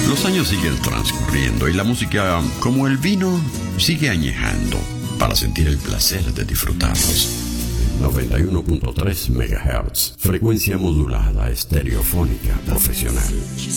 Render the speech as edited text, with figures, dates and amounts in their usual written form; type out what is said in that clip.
Los años siguen transcurriendo y la música, como el vino, sigue añejando para sentir el placer de disfrutarlos. 91.3 MHz, frecuencia modulada estereofónica profesional.